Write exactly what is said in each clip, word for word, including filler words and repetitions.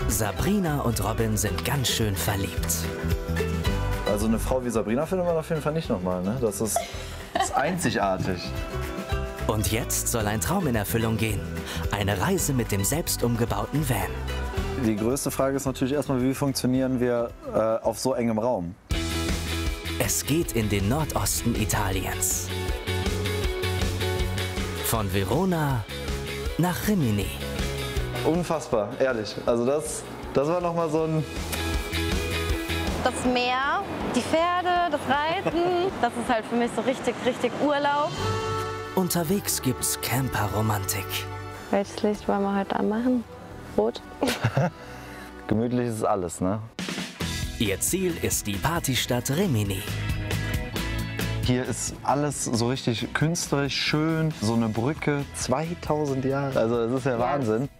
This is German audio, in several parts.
Sabrina und Robin sind ganz schön verliebt. Also eine Frau wie Sabrina findet man auf jeden Fall nicht nochmal, ne? Das ist, das ist einzigartig. Und jetzt soll ein Traum in Erfüllung gehen. Eine Reise mit dem selbst umgebauten Van. Die größte Frage ist natürlich erstmal, wie funktionieren wir äh, auf so engem Raum? Es geht in den Nordosten Italiens. Von Verona nach Rimini. Unfassbar, ehrlich. Also das, das war nochmal so ein... Das Meer, die Pferde, das Reiten, das ist halt für mich so richtig, richtig Urlaub. Unterwegs gibt's Camper-Romantik. Welches Licht wollen wir heute anmachen? Rot? Gemütlich ist alles, ne? Ihr Ziel ist die Partystadt Rimini. Hier ist alles so richtig künstlerisch schön. So eine Brücke, zweitausend Jahre. Also das ist ja Wahnsinn.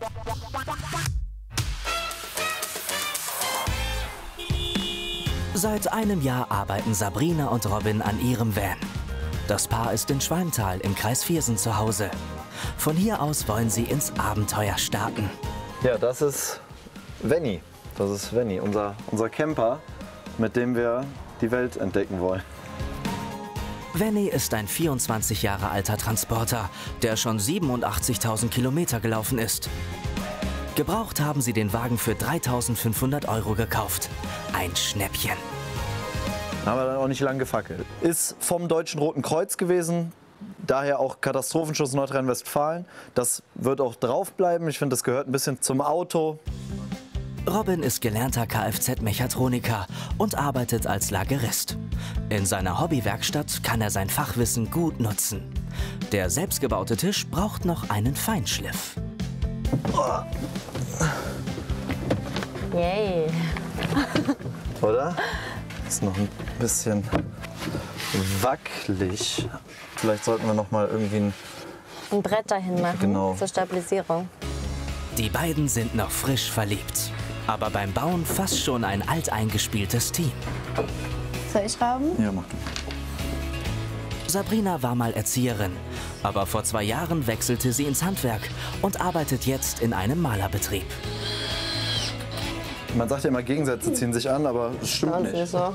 Seit einem Jahr arbeiten Sabrina und Robin an ihrem Van. Das Paar ist in Schwalmtal im Kreis Viersen zu Hause. Von hier aus wollen sie ins Abenteuer starten. Ja, das ist Venny. Das ist Venny, unser, unser Camper, mit dem wir die Welt entdecken wollen. Venny ist ein vierundzwanzig Jahre alter Transporter, der schon siebenundachtzigtausend Kilometer gelaufen ist. Gebraucht haben sie den Wagen für dreitausendfünfhundert Euro gekauft. Ein Schnäppchen. Haben wir dann auch nicht lange gefackelt. Ist vom Deutschen Roten Kreuz gewesen, daher auch Katastrophenschutz Nordrhein-Westfalen. Das wird auch drauf bleiben. Ich finde, das gehört ein bisschen zum Auto. Robin ist gelernter Kfz-Mechatroniker und arbeitet als Lagerist. In seiner Hobbywerkstatt kann er sein Fachwissen gut nutzen. Der selbstgebaute Tisch braucht noch einen Feinschliff. Yay! Oder? Ist noch ein bisschen wackelig. Vielleicht sollten wir noch mal irgendwie ein, ein Brett dahin machen, genau, zur Stabilisierung. Die beiden sind noch frisch verliebt, aber beim Bauen fast schon ein alteingespieltes Team. Soll ich schrauben? Ja, mach du. Sabrina war mal Erzieherin, aber vor zwei Jahren wechselte sie ins Handwerk und arbeitet jetzt in einem Malerbetrieb. Man sagt ja immer, Gegensätze ziehen sich an, aber es stimmt Das nicht. ist so.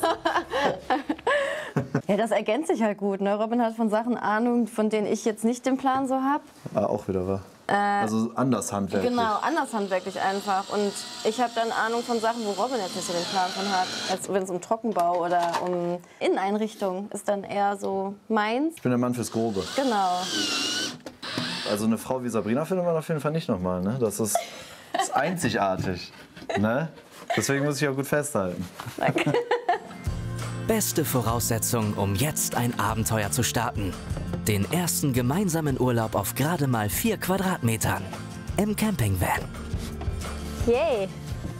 Ja, das ergänzt sich halt gut. Ne? Robin hat von Sachen Ahnung, von denen ich jetzt nicht den Plan so habe. Ah, auch wieder wahr. Äh, also anders handwerklich. Genau, anders handwerklich einfach. Und ich habe dann Ahnung von Sachen, wo Robin jetzt nicht so den Plan von hat. Als wenn es um Trockenbau oder um Inneneinrichtung ist dann eher so meins. Ich bin der Mann fürs Grobe. Genau. Also eine Frau wie Sabrina findet man auf jeden Fall nicht nochmal. Ne? Das ist, das ist einzigartig. Ne? Deswegen muss ich auch gut festhalten. Danke. Beste Voraussetzung, um jetzt ein Abenteuer zu starten. Den ersten gemeinsamen Urlaub auf gerade mal vier Quadratmetern. Im Campingvan. Yay!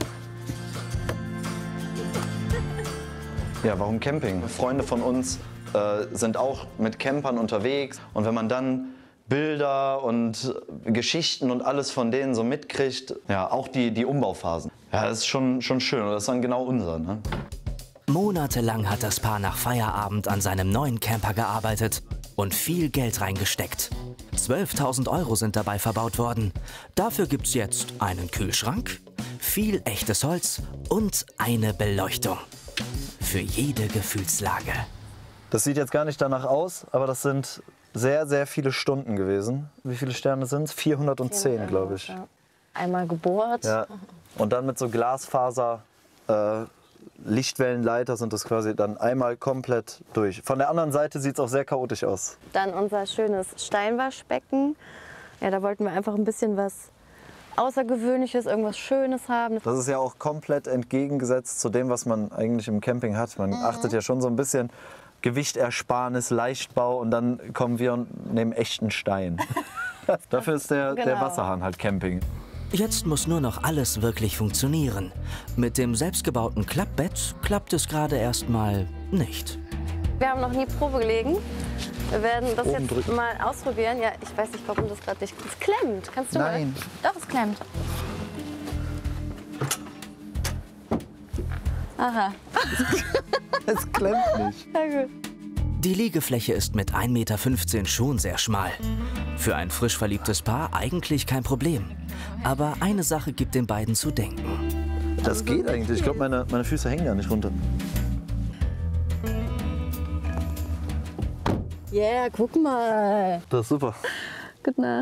Ja, warum Camping? Freunde von uns äh, sind auch mit Campern unterwegs. Und wenn man dann Bilder und Geschichten und alles von denen so mitkriegt, ja, auch die, die Umbauphasen. Ja, das ist schon, schon schön und das ist dann genau unser. Ne? Monatelang hat das Paar nach Feierabend an seinem neuen Camper gearbeitet und viel Geld reingesteckt. zwölftausend Euro sind dabei verbaut worden. Dafür gibt's jetzt einen Kühlschrank, viel echtes Holz und eine Beleuchtung. Für jede Gefühlslage. Das sieht jetzt gar nicht danach aus, aber das sind sehr, sehr viele Stunden gewesen. Wie viele Sterne sind es? vierhundertzehn, glaube ich. Ja. Einmal gebohrt. Ja. Und dann mit so Glasfaser äh, Lichtwellenleiter sind das quasi dann einmal komplett durch. Von der anderen Seite sieht es auch sehr chaotisch aus. Dann unser schönes Steinwaschbecken. Ja, da wollten wir einfach ein bisschen was Außergewöhnliches, irgendwas Schönes haben. Das ist ja auch komplett entgegengesetzt zu dem, was man eigentlich im Camping hat. Man mhm. achtet ja schon so ein bisschen Gewichtersparnis, Leichtbau und dann kommen wir und nehmen echten Stein. Dafür ist der, genau. der Wasserhahn halt Camping. Jetzt muss nur noch alles wirklich funktionieren. Mit dem selbstgebauten Klappbett klappt es gerade erstmal nicht. Wir haben noch nie Probe gelegen. Wir werden das Oben jetzt drücken. mal ausprobieren. Ja, ich weiß nicht, warum das gerade nicht... Es klemmt. Kannst du Nein. mal? Doch, es klemmt. Aha. Es klemmt nicht. Na gut. Die Liegefläche ist mit ein Meter fünfzehn schon sehr schmal. Für ein frisch verliebtes Paar eigentlich kein Problem. Aber eine Sache gibt den beiden zu denken. Das geht eigentlich. Ich glaube, meine, meine Füße hängen ja nicht runter. Yeah, guck mal. Das ist super. Gute Nacht.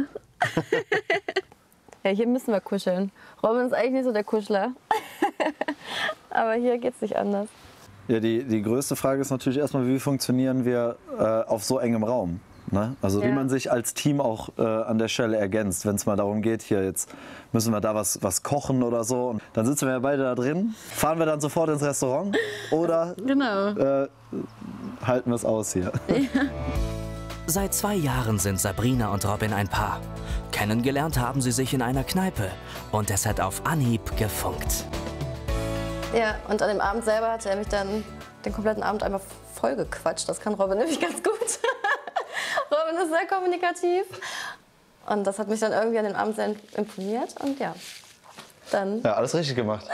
Ja, hier müssen wir kuscheln. Robin ist eigentlich nicht so der Kuschler. Aber hier geht's nicht anders. Ja, die, die größte Frage ist natürlich erstmal, wie funktionieren wir äh, auf so engem Raum? Ne? Also Ja. wie man sich als Team auch äh, an der Stelle ergänzt, wenn es mal darum geht, hier jetzt müssen wir da was, was kochen oder so. Und dann sitzen wir ja beide da drin. Fahren wir dann sofort ins Restaurant oder Genau. äh, halten wir es aus hier? Seit zwei Jahren sind Sabrina und Robin ein Paar. Kennengelernt haben sie sich in einer Kneipe und es hat auf Anhieb gefunkt. Ja, und an dem Abend selber hat er mich dann den kompletten Abend einmal vollgequatscht. Das kann Robin nämlich ganz gut. Robin ist sehr kommunikativ. Und das hat mich dann irgendwie an den Abend sehr imponiert. Und ja, dann... Ja, alles richtig gemacht.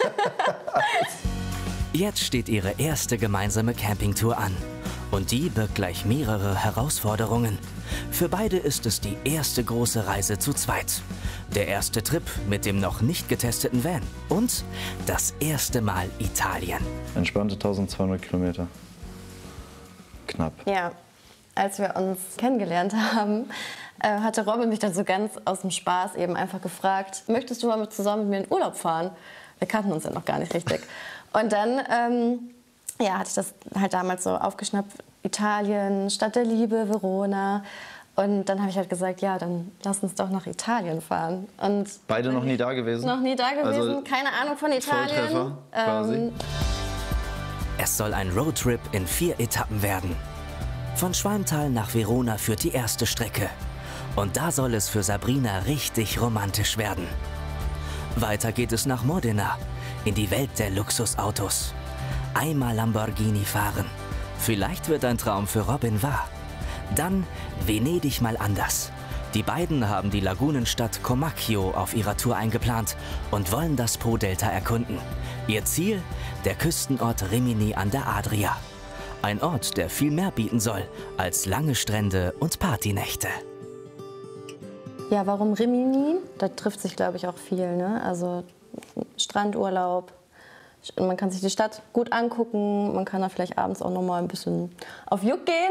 Jetzt steht ihre erste gemeinsame Campingtour an. Und die birgt gleich mehrere Herausforderungen. Für beide ist es die erste große Reise zu zweit. Der erste Trip mit dem noch nicht getesteten Van. Und das erste Mal Italien. Entspannte eintausendzweihundert Kilometer. Knapp. Ja, als wir uns kennengelernt haben, äh, hatte Robin mich dann so ganz aus dem Spaß eben einfach gefragt, möchtest du mal mit zusammen mit mir in Urlaub fahren? Wir kannten uns ja noch gar nicht richtig. Und dann ähm, ja, hatte ich das halt damals so aufgeschnappt, Italien, Stadt der Liebe, Verona. Und dann habe ich halt gesagt, ja, dann lass uns doch nach Italien fahren. Und Beide noch nie da gewesen? noch nie da gewesen, Also keine Ahnung von Italien. Volltreffer quasi. Ähm, Es soll ein Roadtrip in vier Etappen werden. Von Schwalmtal nach Verona führt die erste Strecke. Und da soll es für Sabrina richtig romantisch werden. Weiter geht es nach Modena, in die Welt der Luxusautos. Einmal Lamborghini fahren. Vielleicht wird ein Traum für Robin wahr. Dann Venedig mal anders. Die beiden haben die Lagunenstadt Comacchio auf ihrer Tour eingeplant und wollen das Po-Delta erkunden. Ihr Ziel? Der Küstenort Rimini an der Adria. Ein Ort, der viel mehr bieten soll als lange Strände und Partynächte. Ja, warum Rimini? Da trifft sich, glaube ich, auch viel. Ne? Also Strandurlaub. Man kann sich die Stadt gut angucken. Man kann da vielleicht abends auch noch mal ein bisschen auf Juck gehen.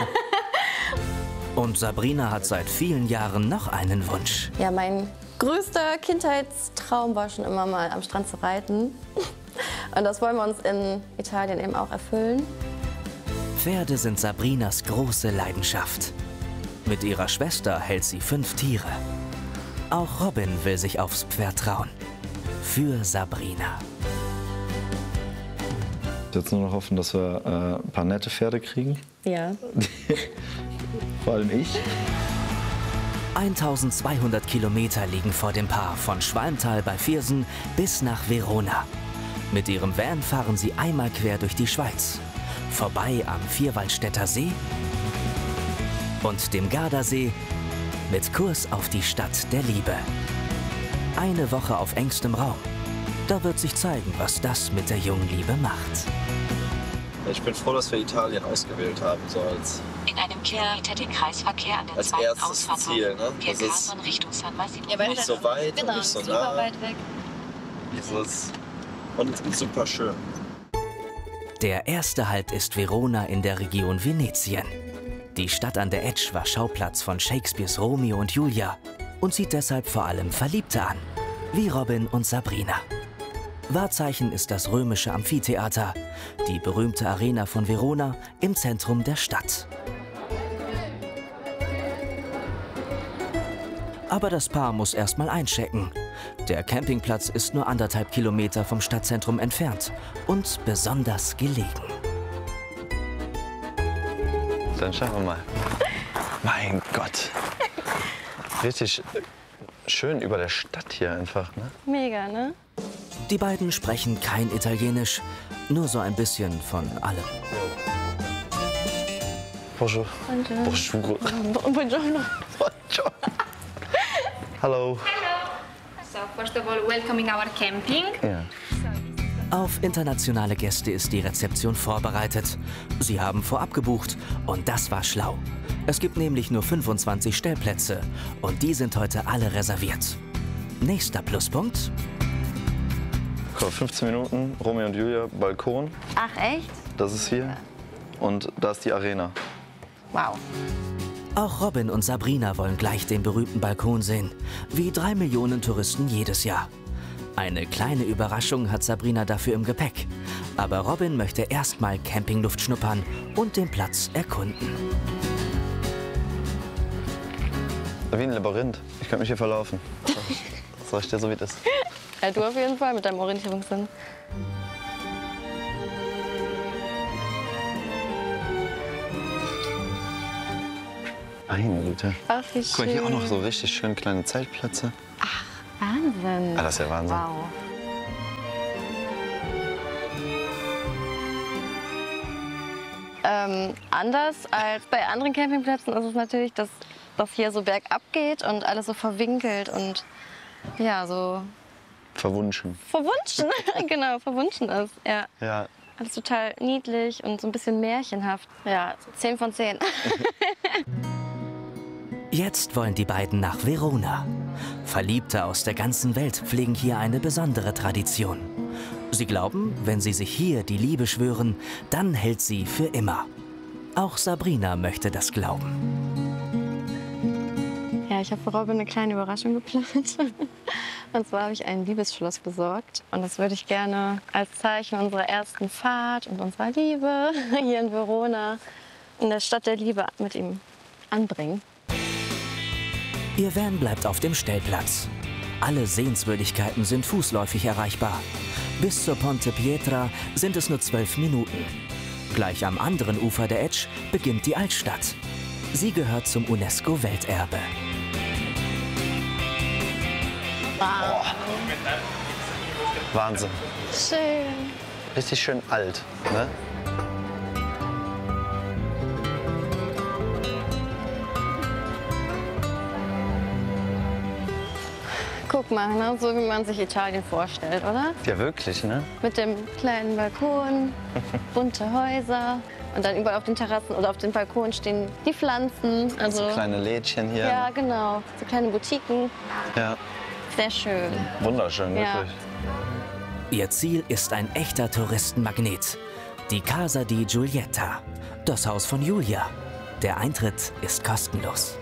Und Sabrina hat seit vielen Jahren noch einen Wunsch. Ja, mein größter Kindheitstraum war schon immer mal am Strand zu reiten. Und das wollen wir uns in Italien eben auch erfüllen. Pferde sind Sabrinas große Leidenschaft. Mit ihrer Schwester hält sie fünf Tiere. Auch Robin will sich aufs Pferd trauen. Für Sabrina. Jetzt nur noch hoffen, dass wir äh, ein paar nette Pferde kriegen. Ja. Vor allem ich. eintausendzweihundert Kilometer liegen vor dem Paar von Schwalmtal bei Viersen bis nach Verona. Mit ihrem Van fahren sie einmal quer durch die Schweiz. Vorbei am Vierwaldstätter See und dem Gardasee mit Kurs auf die Stadt der Liebe. Eine Woche auf engstem Raum. Da wird sich zeigen, was das mit der jungen Liebe macht. Ich bin froh, dass wir Italien ausgewählt haben, so als, In einem Kilometer den Kreisverkehr an der als zweiten erstes Ausfahrt Ziel. Ne? Wir Das ist kamen Richtung San Martino. nicht so weit und nicht so nah. weit weg. Dieses und es ist super schön. Der erste Halt ist Verona in der Region Venetien. Die Stadt an der Etsch war Schauplatz von Shakespeares Romeo und Julia und zieht deshalb vor allem Verliebte an, wie Robin und Sabrina. Wahrzeichen ist das römische Amphitheater, die berühmte Arena von Verona im Zentrum der Stadt. Aber das Paar muss erst mal einchecken. Der Campingplatz ist nur anderthalb Kilometer vom Stadtzentrum entfernt und besonders gelegen. Dann schauen wir mal. Mein Gott. Richtig schön über der Stadt hier einfach, ne? Mega, ne? Die beiden sprechen kein Italienisch, nur so ein bisschen von allem. Bonjour. Buongiorno. Bonjour. Buongiorno. Bonjour. Hallo. So first of all, welcome in our camping. Ja. Auf internationale Gäste ist die Rezeption vorbereitet. Sie haben vorab gebucht und das war schlau. Es gibt nämlich nur fünfundzwanzig Stellplätze und die sind heute alle reserviert. Nächster Pluspunkt. fünfzehn Minuten, Romeo und Julia, Balkon. Ach, echt? Das ist hier. Und da ist die Arena. Wow. Auch Robin und Sabrina wollen gleich den berühmten Balkon sehen. Wie drei Millionen Touristen jedes Jahr. Eine kleine Überraschung hat Sabrina dafür im Gepäck. Aber Robin möchte erstmal Campingluft schnuppern und den Platz erkunden. Wie ein Labyrinth. Ich könnte mich hier verlaufen. Sag ich dir so, wie das ist. Ja, du auf jeden Fall mit deinem Orientierungssinn. Meine Güte. Ach, wie schön. Guck mal, hier auch noch so richtig schön kleine Zeltplätze. Wahnsinn. Ah, das ist ja Wahnsinn. Wow. Ähm, anders als bei anderen Campingplätzen ist es natürlich, dass das hier so bergab geht und alles so verwinkelt und ja, so Verwunschen. verwunschen. Genau, verwunschen ist. Ja. Ja. Alles total niedlich und so ein bisschen märchenhaft. Ja, zehn von zehn. Jetzt wollen die beiden nach Verona. Verliebte aus der ganzen Welt pflegen hier eine besondere Tradition. Sie glauben, wenn sie sich hier die Liebe schwören, dann hält sie für immer. Auch Sabrina möchte das glauben. Ja, ich habe für Robin eine kleine Überraschung geplant. Und zwar habe ich ein Liebesschloss besorgt. Und das würde ich gerne als Zeichen unserer ersten Fahrt und unserer Liebe hier in Verona, in der Stadt der Liebe, mit ihm anbringen. Ihr Van bleibt auf dem Stellplatz. Alle Sehenswürdigkeiten sind fußläufig erreichbar. Bis zur Ponte Pietra sind es nur zwölf Minuten. Gleich am anderen Ufer der Etsch beginnt die Altstadt. Sie gehört zum UNESCO-Welterbe. Wow. Wahnsinn. Schön. Richtig schön alt, ne? Guck mal, ne? So wie man sich Italien vorstellt, oder? Ja, wirklich, ne? Mit dem kleinen Balkon, bunte Häuser und dann überall auf den Terrassen oder auf den Balkonen stehen die Pflanzen. Also, So kleine Lädchen hier. ja, genau. So kleine Boutiquen. Ja. Sehr schön. Wunderschön, Ja. wirklich. Ihr Ziel ist ein echter Touristenmagnet. Die Casa di Giulietta, das Haus von Julia. Der Eintritt ist kostenlos.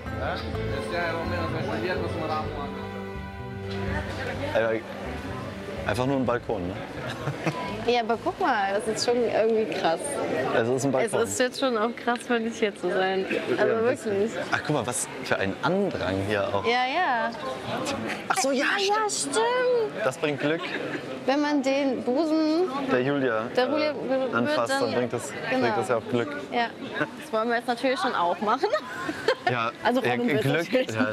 Äh, Einfach nur ein Balkon, ne? Ja, aber guck mal, das ist schon irgendwie krass. Es ist ein Es Balkon. ist jetzt schon auch krass für dich hier zu sein. Also Ja, wirklich. Ach, guck mal, was für ein Andrang hier auch. Ja, ja. Ach so, ja, Ah, ja, stimmt. Das bringt Glück. Wenn man den Busen Der Julia der äh, Julia berührt, anfasst, dann bringt das, genau. bringt das ja auch Glück. Ja, das wollen wir jetzt natürlich schon auch machen. Ja, Also ja, Robin will Glück. natürlich. Ja,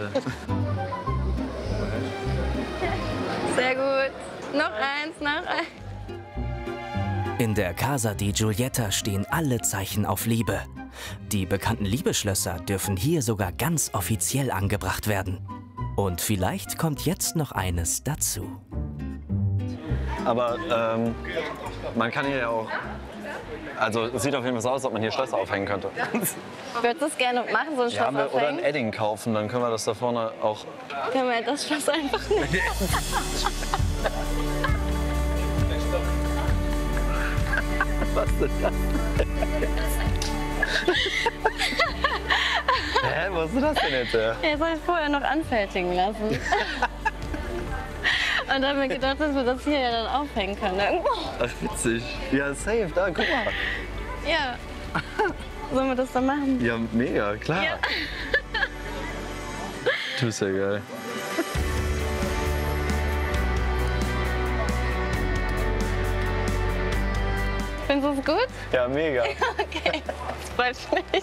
Sehr gut. Noch eins, noch eins. In der Casa di Giulietta stehen alle Zeichen auf Liebe. Die bekannten Liebesschlösser dürfen hier sogar ganz offiziell angebracht werden. Und vielleicht kommt jetzt noch eines dazu. aber ähm, man kann hier ja auch. Also es sieht auf jeden Fall so aus, als ob man hier Schlösser aufhängen könnte. Würdest du es gerne machen, so ein Ja, Schloss wir- oder ein aufhängen? Edding kaufen, dann können wir das da vorne auch. Können wir das Schloss einfach nehmen? Was ist das? Hä, wo hast du das denn jetzt her? Er soll es vorher noch anfertigen lassen. Und dann haben wir gedacht, dass wir das hier ja dann aufhängen können. Irgendwo. Ach, witzig. Ja, safe, da, guck mal. Ja. Sollen wir das dann machen? Ja, mega, klar. Ja. Du bist ja geil. Findest du es gut? Ja, mega. Okay. Das freut mich.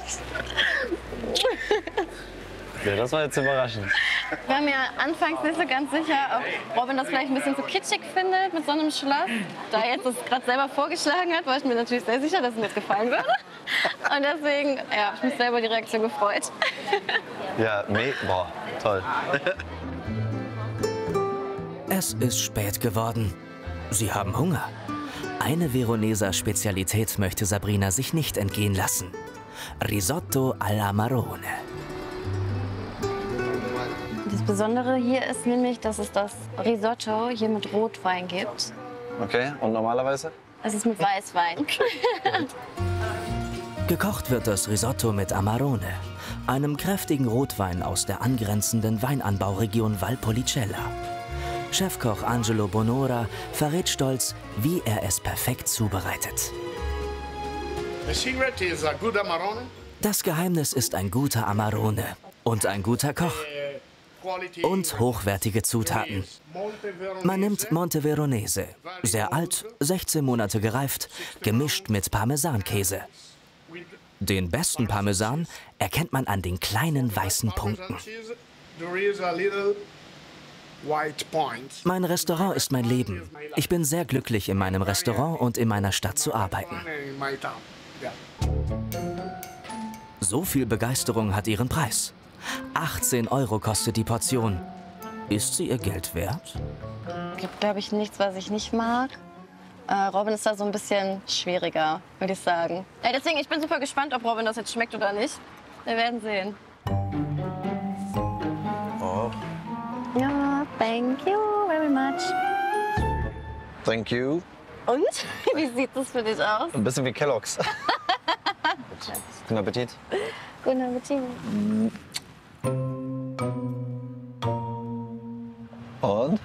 Ja, das war jetzt überraschend. Wir waren ja anfangs nicht so ganz sicher, ob Robin das vielleicht ein bisschen zu kitschig findet mit so einem Schloss. Da er jetzt das gerade selber vorgeschlagen hat, war ich mir natürlich sehr sicher, dass ihm das gefallen würde. Und deswegen, ja, hab ich mich selber die Reaktion gefreut. Ja, me boah, toll. Es ist spät geworden. Sie haben Hunger. Eine Veroneser Spezialität möchte Sabrina sich nicht entgehen lassen. Risotto alla Marone. Das Besondere hier ist nämlich, dass es das Risotto hier mit Rotwein gibt. Okay, und normalerweise? Es ist mit Weißwein. Gekocht wird das Risotto mit Amarone, einem kräftigen Rotwein aus der angrenzenden Weinanbauregion Valpolicella. Chefkoch Angelo Bonora verrät stolz, wie er es perfekt zubereitet. The secret is a good Amarone. Das Geheimnis ist ein guter Amarone und ein guter Koch und hochwertige Zutaten. Man nimmt Monte Veronese, sehr alt, sechzehn Monate gereift, gemischt mit Parmesankäse. Den besten Parmesan erkennt man an den kleinen weißen Punkten. Mein Restaurant ist mein Leben. Ich bin sehr glücklich, in meinem Restaurant und in meiner Stadt zu arbeiten. So viel Begeisterung hat ihren Preis. achtzehn Euro kostet die Portion. Ist sie ihr Geld wert? Es gibt, glaube ich, nichts, was ich nicht mag. Äh, Robin ist da so ein bisschen schwieriger, würde ich sagen. Ja, deswegen, ich bin super gespannt, ob Robin das jetzt schmeckt oder nicht. Wir werden sehen. Oh. Ja, thank you very much. Thank you. Und? Wie sieht das für dich aus? Ein bisschen wie Kellogg's. Guten Appetit. Guten Appetit. Und?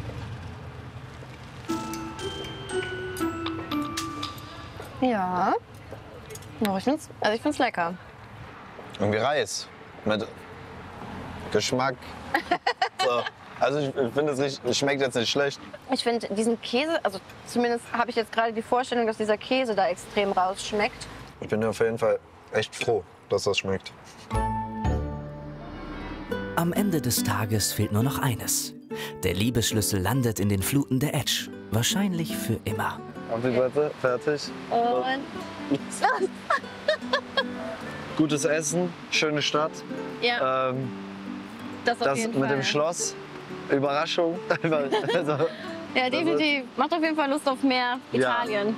Ja. No, ich find's, also ich find's lecker. Irgendwie Reis. Mit Geschmack. So. Also ich, ich finde, es nicht- es schmeckt jetzt nicht schlecht. Ich finde diesen Käse, also zumindest habe ich jetzt gerade die Vorstellung, dass dieser Käse da extrem rausschmeckt. Ich bin auf jeden Fall echt froh, dass das schmeckt. Am Ende des Tages fehlt nur noch eines. Der Liebesschlüssel landet in den Fluten der Etsch. Wahrscheinlich für immer. Auf die Seite, fertig. Und Gutes Essen, schöne Stadt. ja, Ähm, das auf das jeden mit Fall. dem Schloss, Überraschung. Also, Ja, definitiv. Macht auf jeden Fall Lust auf mehr Ja. Italien.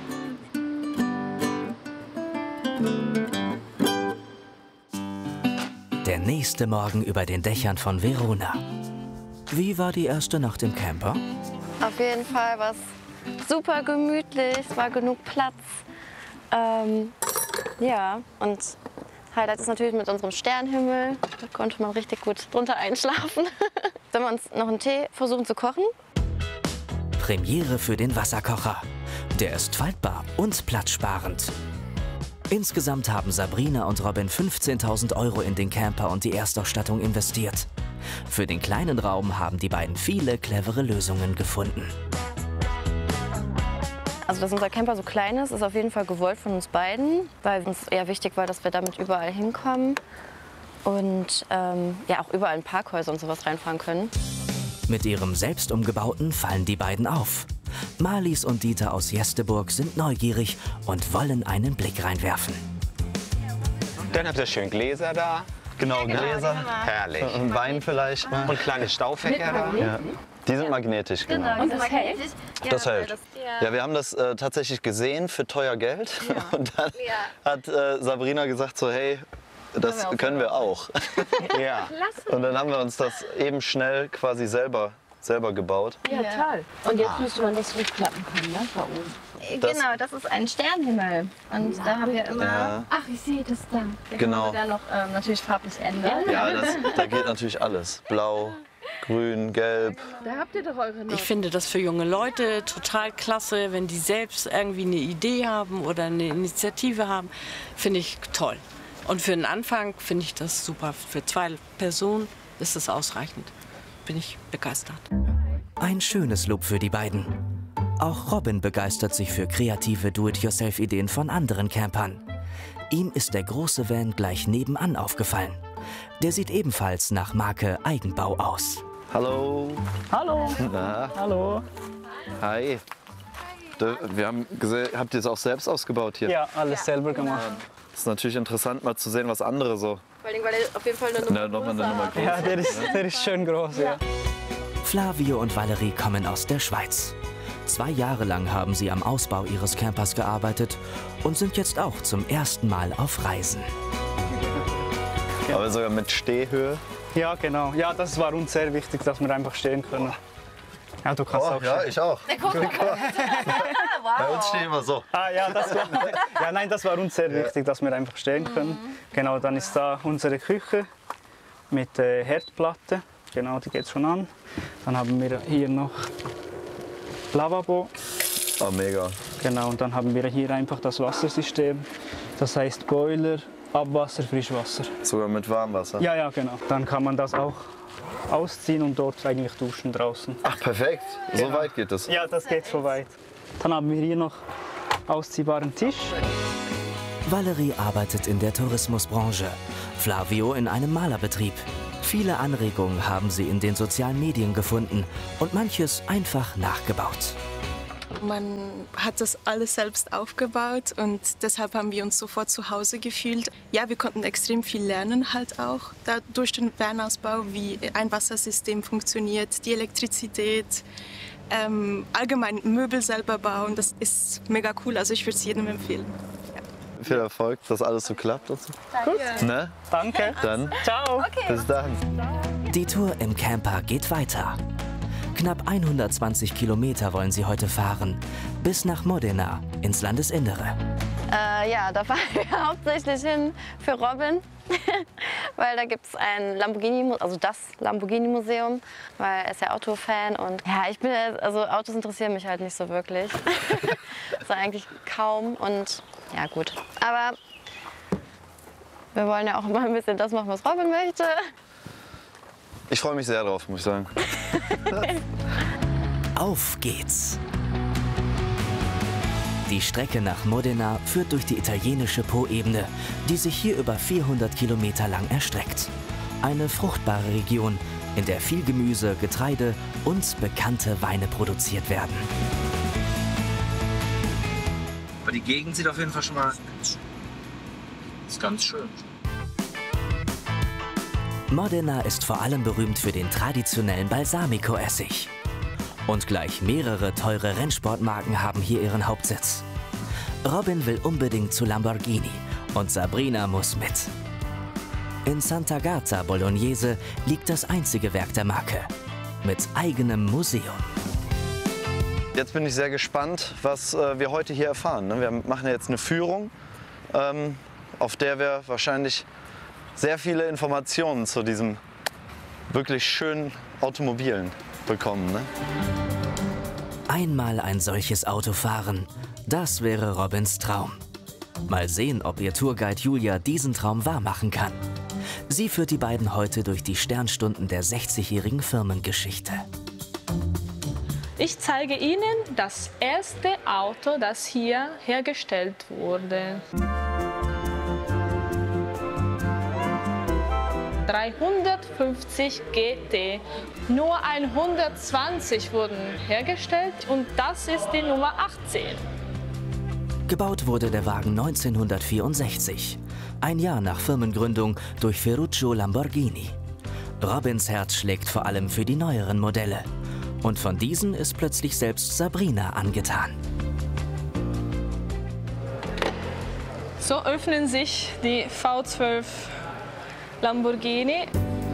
Der nächste Morgen über den Dächern von Verona. Wie war die erste Nacht im Camper? Auf jeden Fall war es super gemütlich, es war genug Platz. Ähm, ja, und Highlight ist natürlich mit unserem Sternenhimmel. Da konnte man richtig gut drunter einschlafen. Sollen wir uns noch einen Tee versuchen zu kochen? Premiere für den Wasserkocher. Der ist faltbar und platzsparend. Insgesamt haben Sabrina und Robin fünfzehntausend Euro in den Camper und die Erstausstattung investiert. Für den kleinen Raum haben die beiden viele clevere Lösungen gefunden. Also, dass unser Camper so klein ist, ist auf jeden Fall gewollt von uns beiden, weil uns eher wichtig war, dass wir damit überall hinkommen und ähm, ja auch überall in Parkhäuser und sowas reinfahren können. Mit ihrem selbst umgebauten fallen die beiden auf. Marlies und Dieter aus Jesteburg sind neugierig und wollen einen Blick reinwerfen. Dann habt ihr schön Gläser da. genau, Gläser. Herrlich. Und Wein vielleicht mal. Und kleine Staufächer da. Ja. Die sind magnetisch, genau. Und das hält? Das hält. Ja, wir haben das äh, tatsächlich gesehen für teuer Geld. Und dann hat äh, Sabrina gesagt so, hey, das können wir auch. Ja. Und dann haben wir uns das eben schnell quasi selber, selber gebaut. Ja, toll. Und jetzt müsste man das rückklappen können, ne, da oben. Das- Genau, das ist ein Sternenhimmel. Und da haben wir immer, Ja, Ach, ich sehe das da. genau. dann noch ähm, natürlich farblich ändern. Ja, das, da geht natürlich alles. Blau, grün, gelb. Da habt ihr doch eure Ich finde das für junge Leute total klasse, wenn die selbst irgendwie eine Idee haben oder eine Initiative haben, finde ich toll. Und für den Anfang finde ich das super. Für zwei Personen ist es ausreichend. Bin ich begeistert. Ein schönes Lob für die beiden. Auch Robin begeistert sich für kreative Do-it-yourself-Ideen von anderen Campern. Ihm ist der große Van gleich nebenan aufgefallen. Der sieht ebenfalls nach Marke Eigenbau aus. Hallo. Hallo. Na, Hallo. hi. Du, wir haben gesehen, habt ihr es auch selbst ausgebaut hier? Ja, alles selber gemacht. Das ist natürlich interessant, mal zu sehen, was andere so. Vor allem, weil er auf jeden Fall eine Nummer Na, nochmal eine Nummer größer. Ja, der ist, der ist schön groß, ja. Flavio und Valerie kommen aus der Schweiz. Zwei Jahre lang haben sie am Ausbau ihres Campers gearbeitet und sind jetzt auch zum ersten Mal auf Reisen. Ja. Aber sogar mit Stehhöhe? Ja, genau. Ja, das war uns sehr wichtig, dass wir einfach stehen können. Ja, du kannst Oh, auch ja, stehen. ich auch. Bei uns stehen wir so. Ah, ja, das war, ja, nein, das war uns sehr wichtig, dass wir einfach stehen können. Genau, dann ist da unsere Küche mit äh, Herdplatte. Genau, die geht schon an. Dann haben wir hier noch Lavabo. Oh, mega. Genau, und dann haben wir hier einfach das Wassersystem. Das heißt Boiler, Abwasser, Frischwasser. Sogar mit Warmwasser? Ja, ja, genau. Dann kann man das auch ausziehen und dort eigentlich duschen draußen. Ach, perfekt. So Genau. weit geht es. Ja, das geht so weit. Dann haben wir hier noch ausziehbaren Tisch. Valerie arbeitet in der Tourismusbranche, Flavio in einem Malerbetrieb. Viele Anregungen haben sie in den sozialen Medien gefunden und manches einfach nachgebaut. Man hat das alles selbst aufgebaut und deshalb haben wir uns sofort zu Hause gefühlt. Ja, wir konnten extrem viel lernen halt auch da durch den Fernausbau, wie ein Wassersystem funktioniert, die Elektrizität, ähm, allgemein Möbel selber bauen. Das ist mega cool, also ich würde es jedem empfehlen. Viel Erfolg, dass alles so klappt. Und so. Gut. Ne? Danke. Dann. Ciao. Okay. Bis dann. Die Tour im Camper geht weiter. Knapp hundertzwanzig Kilometer wollen sie heute fahren, bis nach Modena ins Landesinnere. Äh, ja, da fahren wir hauptsächlich hin für Robin, weil da gibt es ein Lamborghini, also das Lamborghini-Museum, weil er ist ja Autofan und ja, ich bin, also Autos interessieren mich halt nicht so wirklich, so eigentlich kaum und ja gut, aber wir wollen ja auch immer ein bisschen das machen, was Robin möchte. Ich freue mich sehr drauf, muss ich sagen. Auf geht's! Die Strecke nach Modena führt durch die italienische Poebene, die sich hier über vierhundert Kilometer lang erstreckt. Eine fruchtbare Region, in der viel Gemüse, Getreide und bekannte Weine produziert werden. Aber die Gegend sieht auf jeden Fall schon mal ist ganz schön. Modena ist vor allem berühmt für den traditionellen Balsamico-Essig. Und gleich mehrere teure Rennsportmarken haben hier ihren Hauptsitz. Robin will unbedingt zu Lamborghini und Sabrina muss mit. In Sant'Agata Bolognese liegt das einzige Werk der Marke, mit eigenem Museum. Jetzt bin ich sehr gespannt, was äh, wir heute hier erfahren. Ne? Wir machen ja jetzt eine Führung, ähm, auf der wir wahrscheinlich sehr viele Informationen zu diesem wirklich schönen Automobilen bekommen. Ne? Einmal ein solches Auto fahren, das wäre Robins Traum. Mal sehen, ob ihr Tourguide Julia diesen Traum wahrmachen kann. Sie führt die beiden heute durch die Sternstunden der sechzigjährigen Firmengeschichte. Ich zeige Ihnen das erste Auto, das hier hergestellt wurde. dreihundertfünfzig G T. Nur hundertzwanzig wurden hergestellt und das ist die Nummer achtzehn. Gebaut wurde der Wagen neunzehnhundertvierundsechzig, ein Jahr nach Firmengründung durch Ferruccio Lamborghini. Robins Herz schlägt vor allem für die neueren Modelle. Und von diesen ist plötzlich selbst Sabrina angetan. So öffnen sich die V zwölf Lamborghini.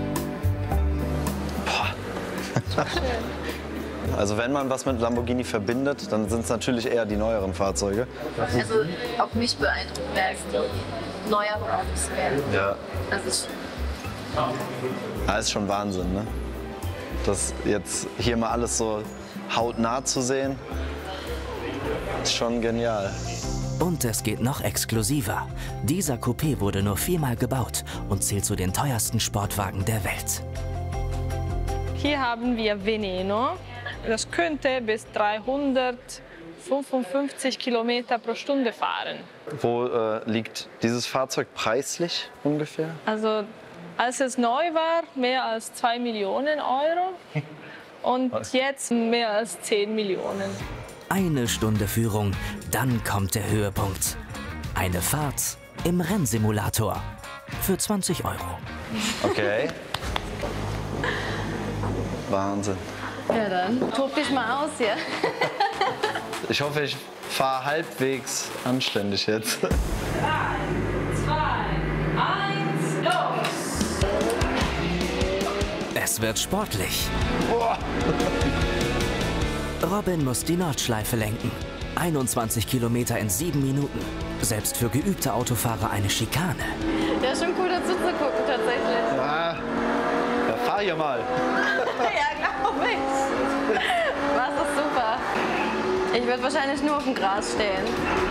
Also wenn man was mit Lamborghini verbindet, dann sind es natürlich eher die neueren Fahrzeuge. Also auch mich beeindruckt, als die neueren Autos werden. Ja. Das ist Das ist schon Wahnsinn, ne? Das jetzt hier mal alles so hautnah zu sehen, ist schon genial. Und es geht noch exklusiver. Dieser Coupé wurde nur viermal gebaut und zählt zu den teuersten Sportwagen der Welt. Hier haben wir Veneno. Das könnte bis dreihundertfünfundfünfzig Kilometer pro Stunde fahren. Wo äh, liegt dieses Fahrzeug preislich ungefähr? Also als es neu war, mehr als zwei Millionen Euro. Und Was? jetzt mehr als zehn Millionen. Eine Stunde Führung, dann kommt der Höhepunkt. Eine Fahrt im Rennsimulator für zwanzig Euro. Okay. Wahnsinn. Ja dann, tob dich mal aus hier. Ich hoffe, ich fahre halbwegs anständig jetzt. drei, zwei, eins, los! Es wird sportlich. Boah. Robin muss die Nordschleife lenken. einundzwanzig Kilometer in sieben Minuten. Selbst für geübte Autofahrer eine Schikane. Ja, schon cool dazu zu gucken, tatsächlich. Ja, ja fahr hier mal. Ja, glaube ich. Was ist super. Ich würde wahrscheinlich nur auf dem Gras stehen.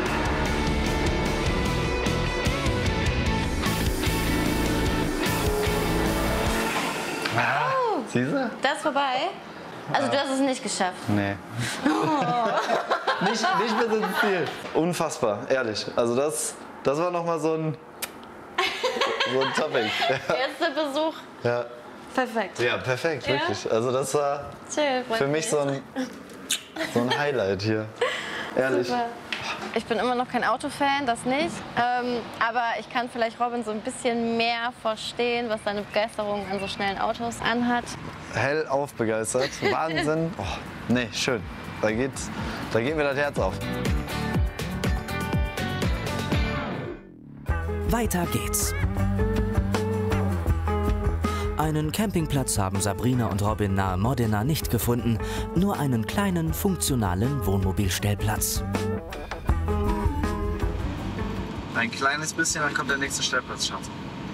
Ah, oh, siehst du? Das ist vorbei? Also du hast es nicht geschafft? Nee. Oh. nicht, nicht bis ins Ziel. Unfassbar, ehrlich. Also das, das war nochmal so ein, so ein Topic. Erster Besuch. Ja. Perfekt. Ja, perfekt, ja? wirklich. Also das war Chill, für mich so ein, so ein Highlight hier. Ehrlich. Super. Ich bin immer noch kein Autofan, das nicht. Ähm, aber ich kann vielleicht Robin so ein bisschen mehr verstehen, was seine Begeisterung an so schnellen Autos anhat. Hellauf begeistert. Wahnsinn. Oh, nee, schön. Da geht, da geht mir das Herz auf. Weiter geht's. Einen Campingplatz haben Sabrina und Robin nahe Modena nicht gefunden, nur einen kleinen, funktionalen Wohnmobilstellplatz. Ein kleines bisschen, dann kommt der nächste Stellplatz, Schatz.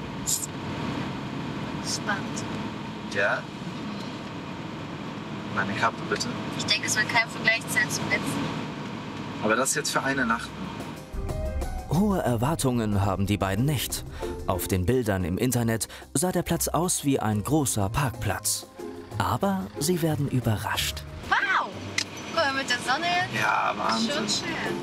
Spannend. Ja? Meine Kappe, bitte. Ich denke, es wird kein Vergleich sein zum letzten. Aber das jetzt für eine Nacht. Hohe Erwartungen haben die beiden nicht. Auf den Bildern im Internet sah der Platz aus wie ein großer Parkplatz. Aber sie werden überrascht. Wow! Guck mal, mit der Sonne. Ja, Wahnsinn. Schon schön.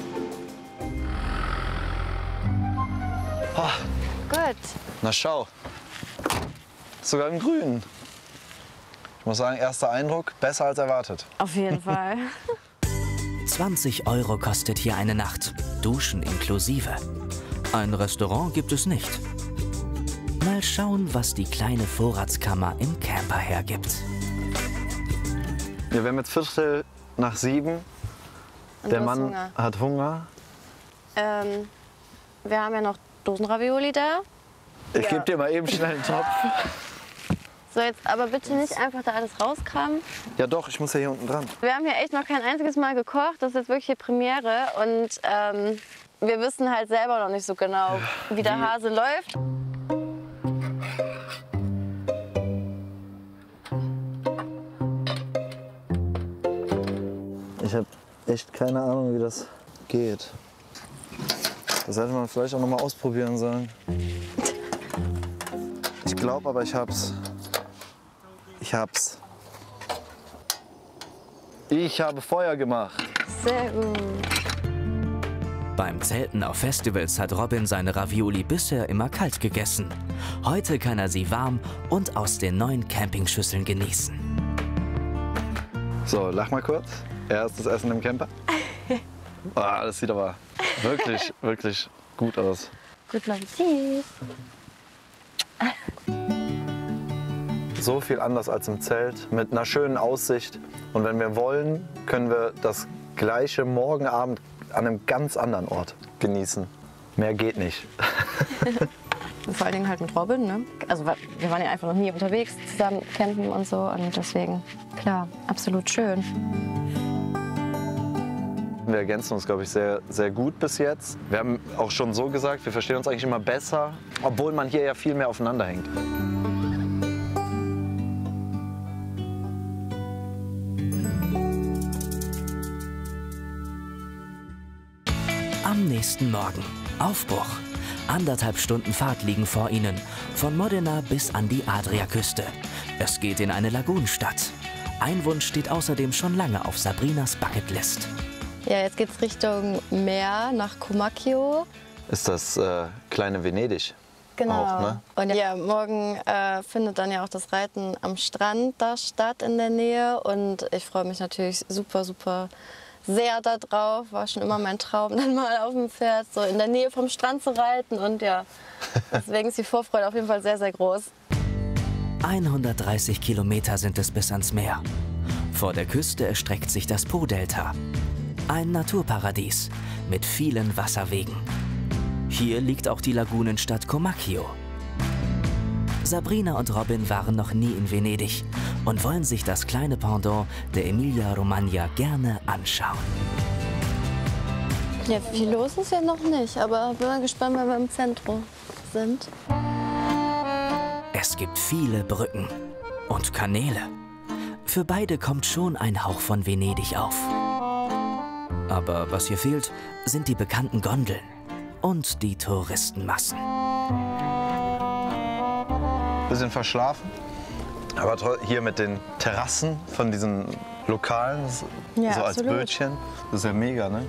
Oh. Gut. Na schau. Sogar im Grün. Ich muss sagen, erster Eindruck, besser als erwartet. Auf jeden Fall. zwanzig Euro kostet hier eine Nacht. Duschen inklusive. Ein Restaurant gibt es nicht. Mal schauen, was die kleine Vorratskammer im Camper hergibt. Ja, wir haben jetzt Viertel nach sieben. Und Der du hast Mann Hunger. hat Hunger. Ähm, wir haben ja noch Dosenravioli da. Ich Ja. gebe dir mal eben schnell einen Topf. So, jetzt aber bitte nicht einfach da alles rauskramen. Ja doch, ich muss ja hier unten dran. Wir haben hier echt noch kein einziges Mal gekocht. Das ist jetzt wirklich die Premiere. Und ähm, wir wissen halt selber noch nicht so genau, wie der Hase läuft. Ich habe echt keine Ahnung, wie das geht. Das hätte man vielleicht auch noch mal ausprobieren sollen. Ich glaube aber, ich hab's. Ich hab's. Ich habe Feuer gemacht. Sehr gut. Beim Zelten auf Festivals hat Robin seine Ravioli bisher immer kalt gegessen. Heute kann er sie warm und aus den neuen Campingschüsseln genießen. So, lach mal kurz. Erstes Essen im Camper. Ah, das sieht aber wirklich, wirklich gut aus. Guten Appetit. So viel anders als im Zelt, mit einer schönen Aussicht. Und wenn wir wollen, können wir das gleiche morgen Abend an einem ganz anderen Ort genießen. Mehr geht nicht. Und vor allen Dingen halt mit Robin, ne? Also wir waren ja einfach noch nie unterwegs, zusammen campen und so. Und deswegen, klar, absolut schön. Wir ergänzen uns, glaube ich, sehr, sehr gut bis jetzt. Wir haben auch schon so gesagt, wir verstehen uns eigentlich immer besser, obwohl man hier ja viel mehr aufeinander hängt. Am nächsten Morgen. Aufbruch. Anderthalb Stunden Fahrt liegen vor ihnen. Von Modena bis an die Adriaküste. Es geht in eine Lagunenstadt. Ein Wunsch steht außerdem schon lange auf Sabrinas Bucketlist. Ja, jetzt geht's Richtung Meer, nach Comacchio. Ist das äh, kleine Venedig? Genau. Auch, ne? Und ja, morgen äh, findet dann ja auch das Reiten am Strand da statt in der Nähe. Und ich freue mich natürlich super, super sehr da drauf. War schon immer mein Traum, dann mal auf dem Pferd so in der Nähe vom Strand zu reiten. Und ja, deswegen ist die Vorfreude auf jeden Fall sehr, sehr groß. hundertdreißig Kilometer sind es bis ans Meer. Vor der Küste erstreckt sich das Po-Delta. Ein Naturparadies mit vielen Wasserwegen. Hier liegt auch die Lagunenstadt Comacchio. Sabrina und Robin waren noch nie in Venedig und wollen sich das kleine Pendant der Emilia-Romagna gerne anschauen. Ja, viel los ist ja noch nicht, aber bin mal gespannt, wenn wir im Zentrum sind. Es gibt viele Brücken und Kanäle. Für beide kommt schon ein Hauch von Venedig auf. Aber was hier fehlt, sind die bekannten Gondeln und die Touristenmassen. Bisschen verschlafen, aber hier mit den Terrassen von diesen Lokalen, Ja, so als absolut. Bötchen, das ist ja mega, ne?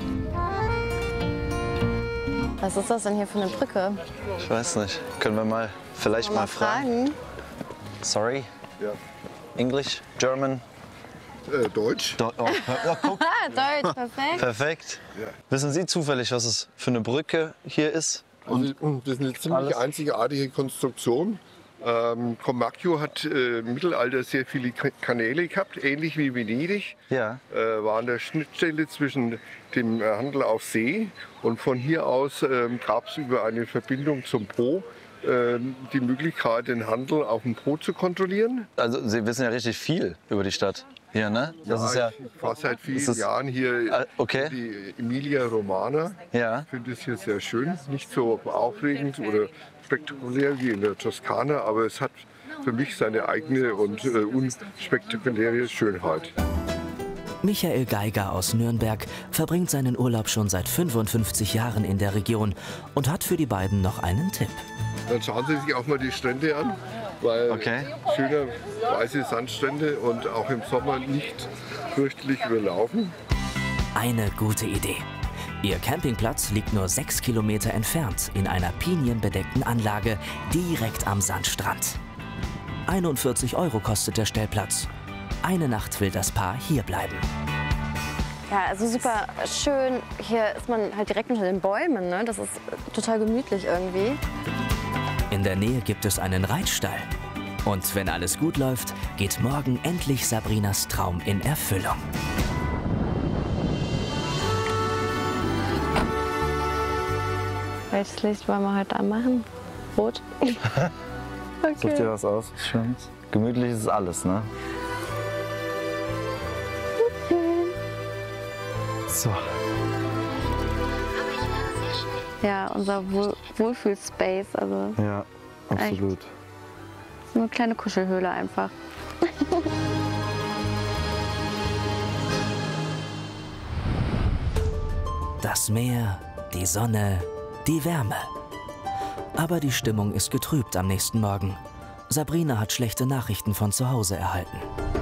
Was ist das denn hier für eine Brücke? Ich weiß nicht, können wir mal vielleicht Mal mal fragen? fragen. Sorry? Ja. English? German? Äh, Deutsch. Do oh, ja, guck. Ah, Deutsch, perfekt. Perfekt. Ja. Wissen Sie zufällig, was es für eine Brücke hier ist? Also, das ist eine ziemlich alles? einzigartige Konstruktion. Ähm, Comacchio hat äh, im Mittelalter sehr viele Ka- Kanäle gehabt, ähnlich wie Venedig. Ja. Äh, war an der Schnittstelle zwischen dem äh, Handel auf See und von hier aus ähm, gab es über eine Verbindung zum Po ähm, die Möglichkeit, den Handel auf dem Po zu kontrollieren. Also Sie wissen ja richtig viel über die Stadt hier, ne? Das ja, ist ja. ich, ich war seit vielen ist das- Jahren hier Ah, okay. die Emilia Romagna. Ja. Ich finde es hier sehr schön, nicht so aufregend oder spektakulär wie in der Toskana, aber es hat für mich seine eigene und äh, unspektakuläre Schönheit. Michael Geiger aus Nürnberg verbringt seinen Urlaub schon seit fünfundfünfzig Jahren in der Region und hat für die beiden noch einen Tipp. Dann schauen Sie sich auch mal die Strände an, weil Okay. schöne weiße Sandstrände und auch im Sommer nicht fürchterlich überlaufen. Eine gute Idee. Ihr Campingplatz liegt nur sechs Kilometer entfernt in einer pinienbedeckten Anlage direkt am Sandstrand. einundvierzig Euro kostet der Stellplatz. Eine Nacht will das Paar hier bleiben. Ja, also super schön. Hier ist man halt direkt unter den Bäumen, ne? Das ist total gemütlich irgendwie. In der Nähe gibt es einen Reitstall. Und wenn alles gut läuft, geht morgen endlich Sabrinas Traum in Erfüllung. Welches Licht wollen wir heute anmachen? Rot? Such dir was aus, Schönes. Gemütlich ist alles, ne? So. Ja, unser Wohl Wohlfühl-Space. Also Ja, absolut. so eine kleine Kuschelhöhle einfach. Das Meer, die Sonne, die Wärme. Aber die Stimmung ist getrübt am nächsten Morgen. Sabrina hat schlechte Nachrichten von zu Hause erhalten.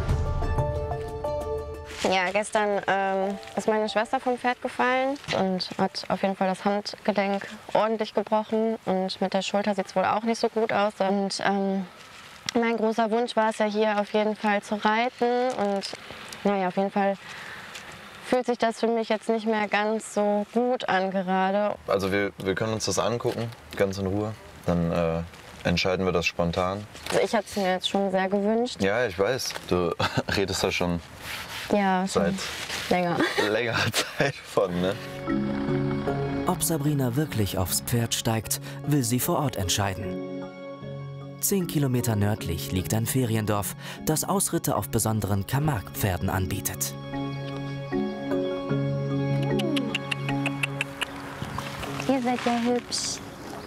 Ja, gestern ähm, ist meine Schwester vom Pferd gefallen und hat auf jeden Fall das Handgelenk ordentlich gebrochen. Und mit der Schulter sieht es wohl auch nicht so gut aus. Und ähm, mein großer Wunsch war es ja hier auf jeden Fall zu reiten. Und naja, auf jeden Fall fühlt sich das für mich jetzt nicht mehr ganz so gut an gerade. Also wir, wir können uns das angucken, ganz in Ruhe. Dann äh, entscheiden wir das spontan. Also ich hatte es mir jetzt schon sehr gewünscht. Ja, ich weiß. Du redest da schon Ja, schon seit länger. längerer Zeit von, ne? Ob Sabrina wirklich aufs Pferd steigt, will sie vor Ort entscheiden. Zehn Kilometer nördlich liegt ein Feriendorf, das Ausritte auf besonderen Camargue-Pferden anbietet. Ihr seid ja hübsch.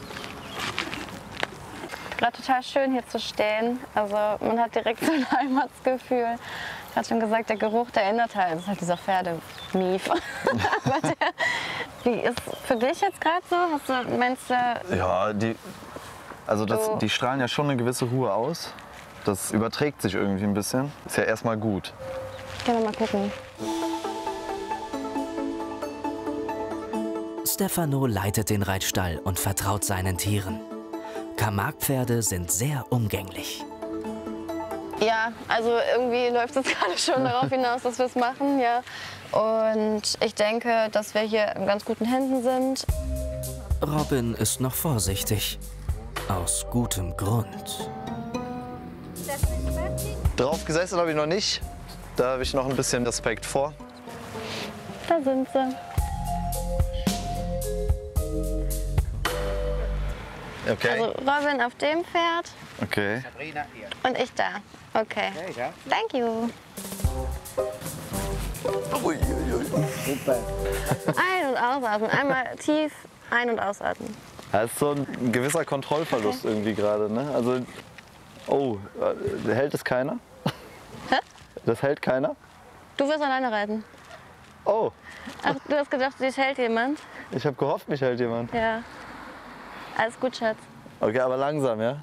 Gerade total schön hier zu stehen. Also man hat direkt so ein Heimatsgefühl. Ich hatte schon gesagt, der Geruch, der erinnert halt. Das ist halt dieser Pferdemief. Aber der, wie ist für dich jetzt gerade so? Hast du, meinst du, Ja, die, also das, Du- die strahlen ja schon eine gewisse Ruhe aus. Das überträgt sich irgendwie ein bisschen. Ist ja erstmal gut. können wir mal gucken. Stefano leitet den Reitstall und vertraut seinen Tieren. Camargue-Pferde sind sehr umgänglich. Ja, also irgendwie läuft es gerade schon darauf hinaus, dass wir es machen, ja. Und ich denke, dass wir hier in ganz guten Händen sind. Robin ist noch vorsichtig. Aus gutem Grund. Drauf gesessen habe ich noch nicht. Da habe ich noch ein bisschen Respekt vor. Da sind sie. Okay. Also Robin auf dem Pferd Okay. Und ich da. Okay. Thank you. Super. Ein- und ausatmen. Einmal tief ein- und ausatmen. Das ist so ein gewisser Kontrollverlust Okay. irgendwie gerade, ne? Also, oh, äh, hält es keiner? Hä? Das hält keiner? Du wirst alleine reiten. Oh. Ach, du hast gedacht, dich hält jemand? Ich habe gehofft, mich hält jemand. Ja. Alles gut, Schatz. Okay, aber langsam, ja?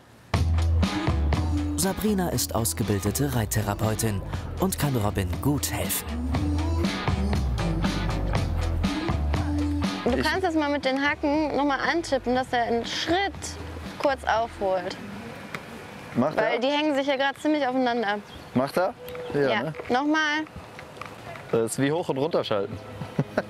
Sabrina ist ausgebildete Reittherapeutin und kann Robin gut helfen. Du kannst jetzt mal mit den Hacken nochmal antippen, dass er einen Schritt kurz aufholt. Macht Weil er? die hängen sich ja gerade ziemlich aufeinander. Macht er? Ja. Ne? Nochmal. Das ist wie hoch und runter schalten.